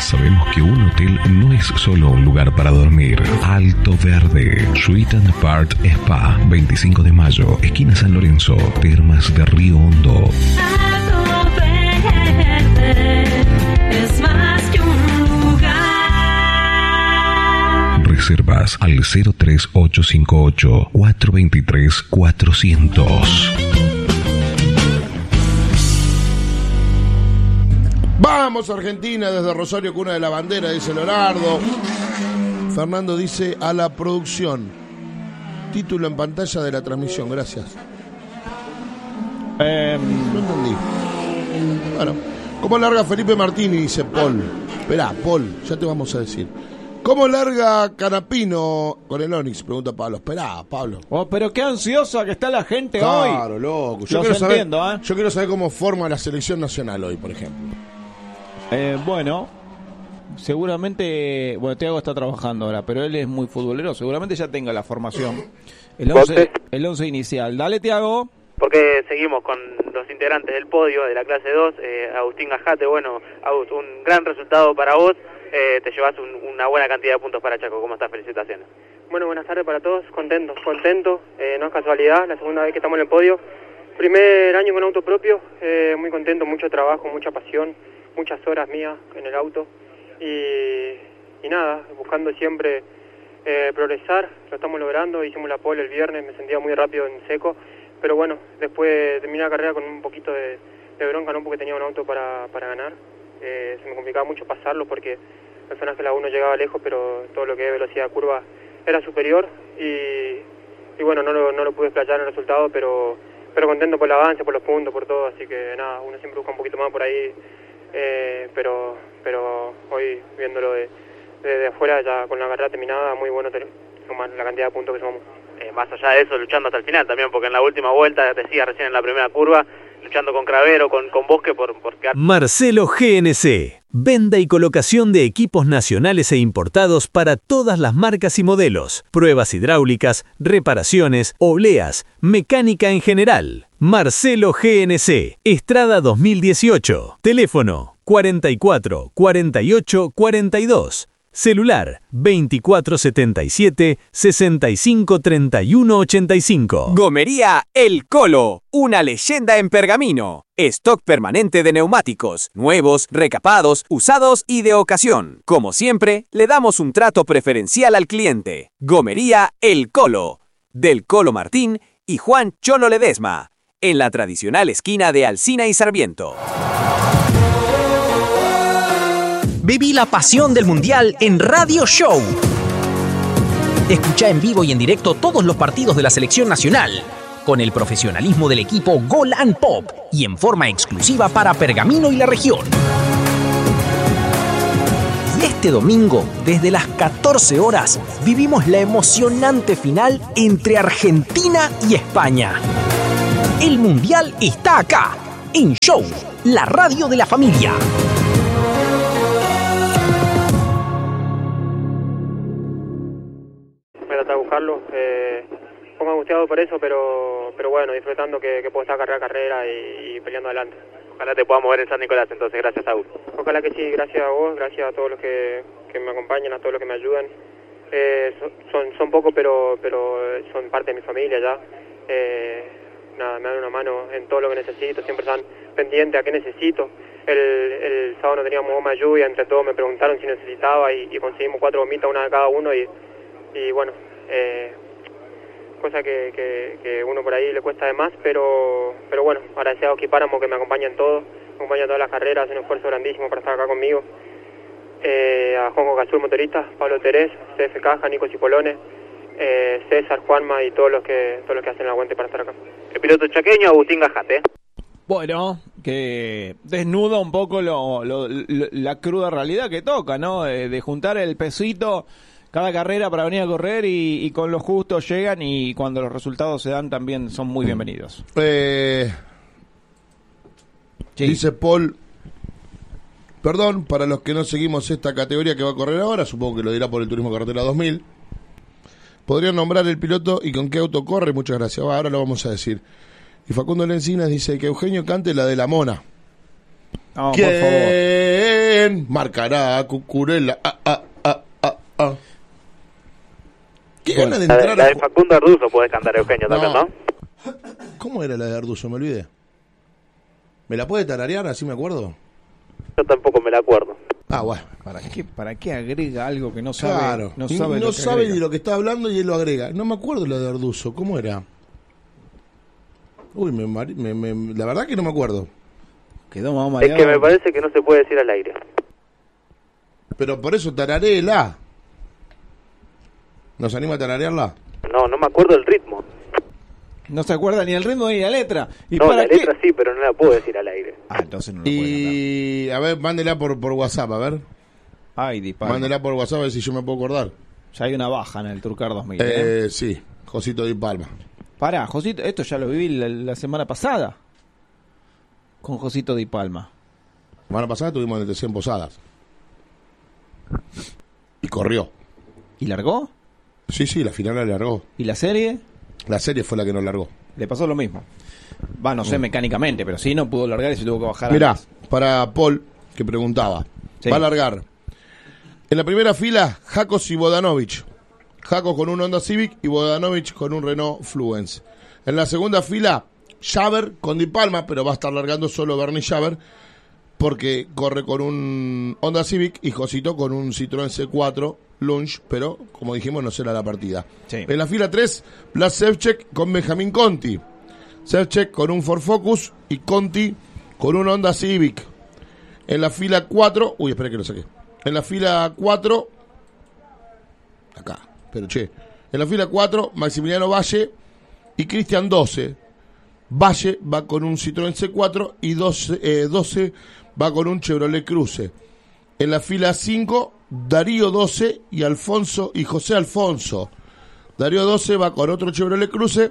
Sabemos que un hotel no es solo un lugar para dormir. Alto Verde, Suite and Part Spa, 25 de mayo, esquina San Lorenzo, Termas de Río Hondo. Alto Verde es más que un lugar. Reservas al 03858 423 400. Vamos Argentina desde Rosario, cuna de la bandera, dice Leonardo. Fernando dice a la producción. Título en pantalla de la transmisión, gracias. No entendí. Bueno, ¿cómo larga Felipe Martini? Dice Paul. Esperá, Paul, ya te vamos a decir. ¿Cómo larga Canapino con el Onix? Pregunta Pablo. Esperá, Pablo. Oh, pero qué ansiosa que está la gente hoy. Claro, loco. Yo quiero saber cómo forma la selección nacional hoy, por ejemplo. Bueno, seguramente, Thiago está trabajando ahora, pero él es muy futbolero, seguramente ya tenga la formación. El 11 inicial. Dale, Thiago. Porque seguimos con los integrantes del podio de la clase 2, Agustín Gajate. Bueno, Agus, un gran resultado para vos, te llevas una buena cantidad de puntos para Chaco. ¿Cómo estás? Felicitaciones. Bueno, buenas tardes para todos, contento, no es casualidad, la segunda vez que estamos en el podio, primer año con auto propio, muy contento, mucho trabajo, mucha pasión, muchas horas mías en el auto y nada, buscando siempre progresar, lo estamos logrando, hicimos la pole el viernes, me sentía muy rápido en seco, pero bueno, después terminé la carrera con un poquito de bronca, ¿no? Porque tenía un auto para ganar, se me complicaba mucho pasarlo porque el personaje de la 1 llegaba lejos, pero todo lo que es velocidad curva era superior y bueno, no lo pude explayar en el resultado, pero contento por el avance, por los puntos, por todo, así que nada, uno siempre busca un poquito más por ahí. Pero hoy viéndolo de afuera, ya con la carrera terminada, muy bueno sumar la cantidad de puntos que sumamos. Más allá de eso, luchando hasta el final también, porque en la última vuelta, decía recién en la primera curva, luchando con Cravero, con Bosque por quedar. Marcelo GNC, venta y colocación de equipos nacionales e importados para todas las marcas y modelos, pruebas hidráulicas, reparaciones, obleas, mecánica en general. Marcelo GNC, Estrada 2018, teléfono 44 48 42, celular 2477 65 31 85. Gomería El Colo, una leyenda en pergamino. Stock permanente de neumáticos, nuevos, recapados, usados y de ocasión. Como siempre, le damos un trato preferencial al cliente. Gomería El Colo, del Colo Martín y Juan Cholo Ledesma, en la tradicional esquina de Alsina y Sarmiento. Viví la pasión del Mundial en Radio Show. Escucha en vivo y en directo todos los partidos de la selección nacional, con el profesionalismo del equipo Gol and Pop y en forma exclusiva para Pergamino y la región. Y este domingo, desde las 14 horas, vivimos la emocionante final entre Argentina y España. El Mundial está acá, en Show, la radio de la familia. Voy a tratar de buscarlo, un poco angustiado por eso, pero bueno, disfrutando que puedo estar carrera y peleando adelante. Ojalá te podamos ver en San Nicolás, entonces, gracias, Saúl. Ojalá que sí, gracias a vos, gracias a todos los que me acompañan, a todos los que me ayudan. Son pocos, pero son parte de mi familia ya. Nada, me dan una mano en todo lo que necesito, siempre están pendientes a qué necesito. El sábado no teníamos goma de lluvia, entre todos me preguntaron si necesitaba y conseguimos 4 gomitas, una de cada uno y bueno, cosa que uno por ahí le cuesta de más, pero bueno, agradecido a Equipáramo que me acompañan todas las carreras, un esfuerzo grandísimo para estar acá conmigo. A Juanjo Cazul, motorista, Pablo Terés, CF Caja, Nico Cipolone, César, Juanma y todos los que hacen el aguante para estar acá. El piloto chaqueño, Agustín Gajate. Bueno, que desnuda un poco la cruda realidad que toca, ¿no? De juntar el pesito cada carrera para venir a correr y con lo justo llegan y cuando los resultados se dan también son muy bienvenidos. Sí. Dice Paul, perdón, para los que no seguimos esta categoría que va a correr ahora, supongo que lo dirá por el Turismo Carretera 2000, ¿podrían nombrar el piloto y con qué auto corre? Muchas gracias. Ahora lo vamos a decir. Y Facundo Lencinas dice que Eugenio cante la de la Mona. No, por favor. ¿Quién marcará Cucurella? ¿Qué gana de entrar La de Facundo Arduzo podés cantar, Eugenio, también, ¿no? ¿Cómo era la de Arduzo? Me olvidé. ¿Me la puede tararear? Así me acuerdo. Yo tampoco me la acuerdo. Ah, bueno. ¿Para qué agrega algo que no sabe? Claro. No Y sabe, no lo que sabe agrega. ni lo que está hablando y él lo agrega. No me acuerdo la de Arduzo. ¿Cómo era? Uy, la verdad que no me acuerdo. Quedó más Es mareado. que me parece que no se puede decir al aire. Pero por eso tararéela. ¿Nos anima a tararearla? No me acuerdo el ritmo. No se acuerda ni el ritmo ni la letra. ¿Y No, para la qué? letra sí, pero no la puedo decir al aire. Ah, entonces no lo puede Y a ver, mándela por WhatsApp, a ver. cantar. Ay, Di Palma. Mándela por WhatsApp a ver si yo me puedo acordar. Ya hay una baja en el Turcar 2000. Sí, Josito Di Palma. Pará, Josito, esto ya lo viví la semana pasada. Con Josito Di Palma. La semana pasada tuvimos en 100 Posadas. Y corrió. ¿Y largó? Sí, la final la largó. ¿Y la serie? La serie fue la que nos largó. Le pasó lo mismo. Va, no sé mecánicamente, pero sí no pudo largar y se tuvo que bajar. Mirá, antes. para Paul, que preguntaba. Sí. Va a largar. En la primera fila, Jacos y Vodanovic. Jacos con un Honda Civic y Vodanovic con un Renault Fluence. En la segunda fila, Javer con Di Palma, pero va a estar largando solo Bernie Javer, porque corre con un Honda Civic y Josito con un Citroën C4 Lunch, pero como dijimos no será la partida. Sí. En la fila 3, Blas Sevchek con Benjamín Conti. Sevchek con un Ford Focus y Conti con un Honda Civic. En la fila 4, espera que lo saqué. En la fila 4, acá, pero en la fila 4, Maximiliano Valle y Cristian 12. Valle va con un Citroën C4 y 12 va con un Chevrolet Cruze. En la fila 5, Darío 12 y José Alfonso. Darío 12 va con otro Chevrolet Cruze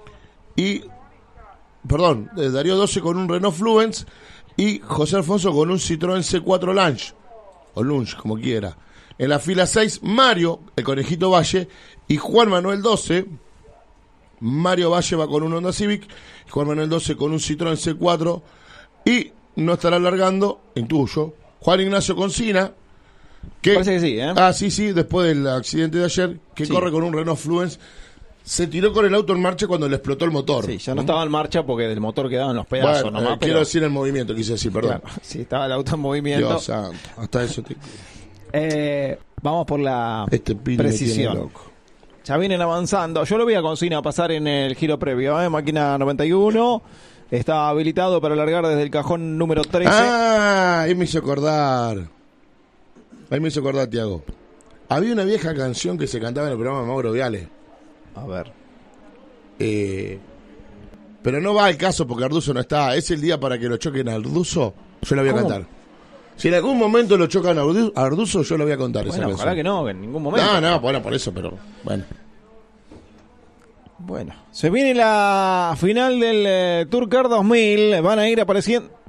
Darío 12 con un Renault Fluence y José Alfonso con un Citroën C4 Lunch, o Lunch, como quiera. En la fila 6, Mario, el Conejito Valle, y Juan Manuel 12. Mario Valle va con un Honda Civic, Juan Manuel 12 con un Citroën C4, y no estará largando, intuyo, Juan Ignacio Concina, que Parece que sí, ¿eh? sí, después del accidente de ayer, que Sí. corre con un Renault Fluence, se tiró con el auto en marcha cuando le explotó el motor. Sí, ya no estaba en marcha porque del motor quedaban los pedazos Bueno, nomás. quiero pero, decir el movimiento, quise decir, perdón. claro, sí, estaba el auto en movimiento. Dios santo, hasta eso Vamos por la este pino me tiene precisión. loco. Ya vienen avanzando. Yo lo vi a Concina pasar en el giro previo. Máquina 91. Está habilitado para largar desde el cajón número 13. Ahí me hizo acordar, Tiago. Había una vieja canción que se cantaba en el programa de Mauro Viale. A ver. Pero no va al caso porque Arduzo no está. Es el día para que lo choquen a Arduzo. Yo la voy a ¿Cómo? cantar. Si en algún momento lo chocan a Arduzo, yo la voy a contar. Bueno, esa ojalá canción. que no, que en ningún momento. No, bueno, por eso, pero bueno. Bueno, se viene la final del Tour Car 2000. Van a ir apareciendo.